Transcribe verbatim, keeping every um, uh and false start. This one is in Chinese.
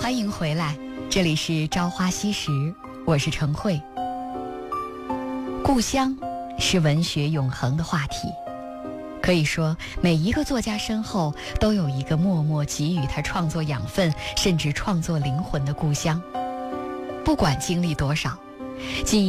欢迎回来，这里是朝花夕拾，我是程慧。故乡是文学永恒的话题，可以说每一个作家身后都有一个默默给予他创作养分甚至创作灵魂的故乡。不管经历多少，近